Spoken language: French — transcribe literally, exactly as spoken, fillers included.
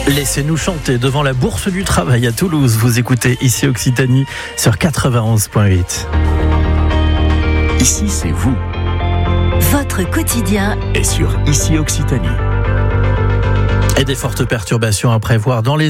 Laissez-nous chanter devant la Bourse du Travail à Toulouse. Vous écoutez Ici Occitanie sur quatre-vingt-onze virgule huit. Ici, c'est vous. Votre quotidien Et sur Ici Occitanie. Et des fortes perturbations à prévoir dans les